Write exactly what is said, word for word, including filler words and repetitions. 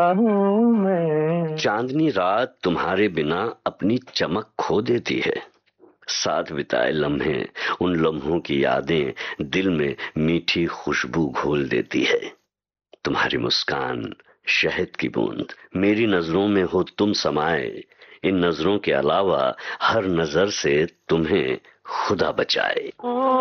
हूँ मैं। चांदनी रात तुम्हारे बिना अपनी चमक खो देती है। साथ बिताए लम्हे, उन लम्हों की यादें दिल में मीठी खुशबू घोल देती है। तुम्हारी मुस्कान शहद की बूंद, मेरी नजरों में हो तुम समाए। इन नजरों के अलावा हर नजर से तुम्हें खुदा बचाए।